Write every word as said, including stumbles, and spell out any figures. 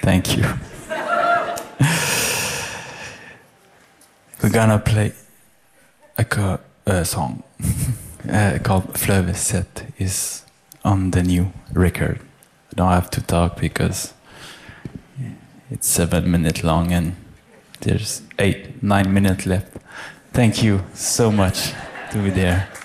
Thank you. We're gonna play a, co- a song uh, called Flöveset. Is on the new record. I don't have to talk because it's seven minutes long and there's eight, nine minutes left. Thank you so much to be there.